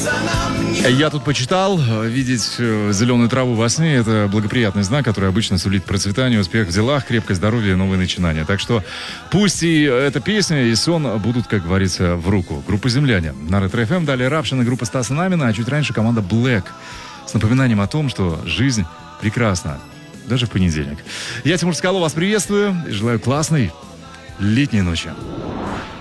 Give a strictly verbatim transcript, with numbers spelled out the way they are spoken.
Я тут почитал, видеть зеленую траву во сне — это благоприятный знак, который обычно сулит процветание, успех в делах, крепкое здоровье и новые начинания. Так что пусть и эта песня, и сон будут, как говорится, в руку. Группа «Земляне» на Ретро-эф эм, далее Равшин и группа Стаса Намина, а чуть раньше команда Black с напоминанием о том, что жизнь прекрасна, даже в понедельник. Я, Тимур Скало, вас приветствую и желаю классной летней ночи.